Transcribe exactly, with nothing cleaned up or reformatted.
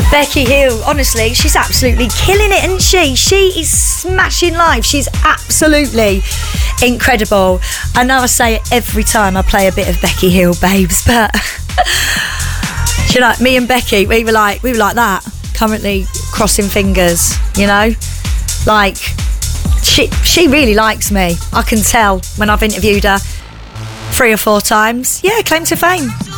Becky Hill, honestly, she's absolutely killing it, isn't she? She is smashing live. She's absolutely incredible. I know I say it every time I play a bit of Becky Hill, babes, but you know, me and Becky, we were like, we were like that. Currently crossing fingers, you know, like she she really likes me. I can tell when I've interviewed her three or four times. Yeah, claim to fame.